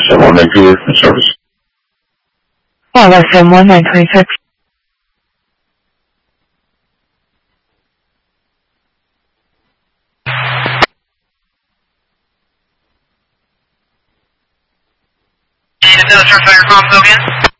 LSM 192 in service. LSM 1926. Military Fire Comms, go again.